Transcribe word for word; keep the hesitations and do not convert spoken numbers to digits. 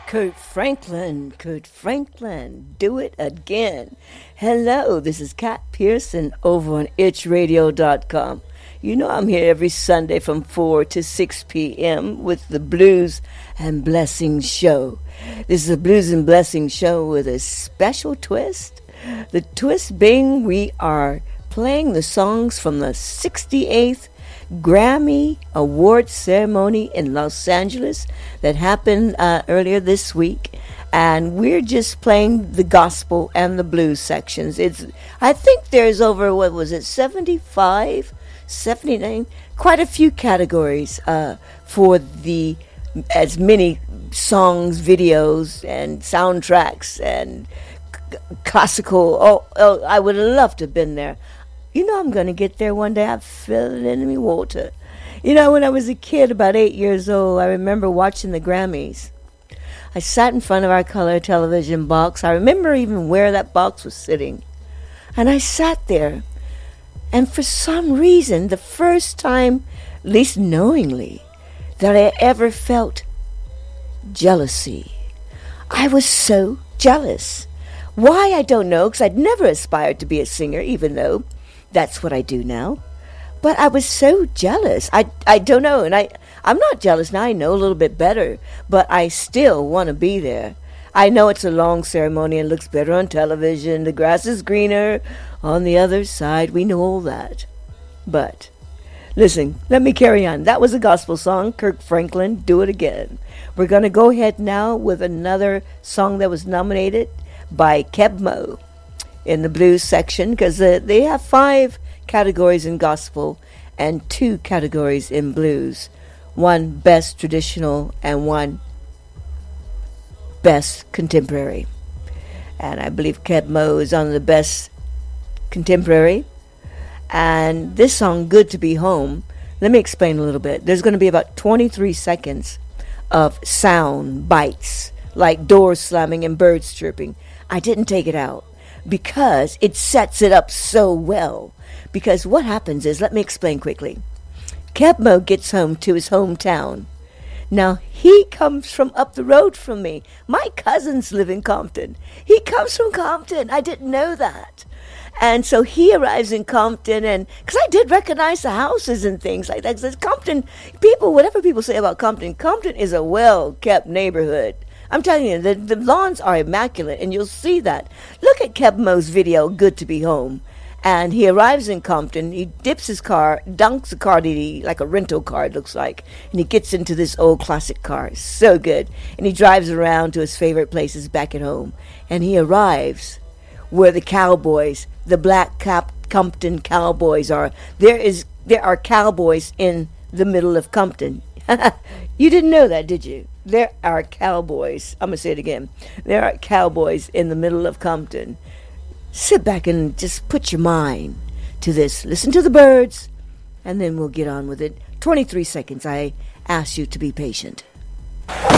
Kurt Franklin, Kurt Franklin, do it again. Hello, this is Kat Pearson over on itch radio dot com. You know I'm here every Sunday from four to six p.m. with the Blues and Blessings Show. This is a Blues and Blessings Show with a special twist. The twist being we are playing the songs from the sixty-eighth Grammy Award ceremony in Los Angeles that happened uh, earlier this week, and we're just playing the gospel and the blues sections. It's I think there's over, what was it, seventy-five, seventy-nine, quite a few categories uh, for the as many songs, videos, and soundtracks and c- classical. Oh, oh, I would love to have been there. You know I'm going to get there one day. I feel it in me water. You know, when I was a kid, about eight years old, I remember watching the Grammys. I sat in front of our color television box. I remember even where that box was sitting. And I sat there. And for some reason, the first time, at least knowingly, that I ever felt jealousy. I was so jealous. Why, I don't know, because I'd never aspired to be a singer, even though that's what I do now. But I was so jealous. I I don't know. And I, I'm not jealous now. I know a little bit better. But I still want to be there. I know it's a long ceremony and looks better on television. The grass is greener on the other side. We know all that. But listen, let me carry on. That was a gospel song. Kirk Franklin, Do It Again. We're going to go ahead now with another song that was nominated by Keb Mo in the blues section, because uh, they have five categories in gospel and two categories in blues. One best traditional and one best contemporary. And I believe Keb Mo is on the best contemporary. And this song, Good to Be Home, let me explain a little bit. There's going to be about twenty-three seconds of sound bites, like doors slamming and birds chirping. I didn't take it out because it sets it up so well. Because what happens is, let me explain quickly. Keb Mo gets home to his hometown. Now, he comes from up the road from me. My cousins live in Compton. He comes from Compton. I didn't know that. And so he arrives in Compton, and because I did recognize the houses and things like that. Because Compton, people, whatever people say about Compton, Compton is a well-kept neighborhood. I'm telling you, the, the lawns are immaculate, and you'll see that. Look at Keb Mo's video, Good to Be Home. And he arrives in Compton, he dips his car, dunks the car, to the, like a rental car it looks like, and he gets into this old classic car. So good. And he drives around to his favorite places back at home. And he arrives where the cowboys, the black Cap- Compton cowboys are. There is there are cowboys in the middle of Compton. You didn't know that, did you? There are cowboys. I'm going to say it again. There are cowboys in the middle of Compton. Sit back and just put your mind to this. Listen to the birds, and then we'll get on with it. twenty-three seconds. I ask you to be patient.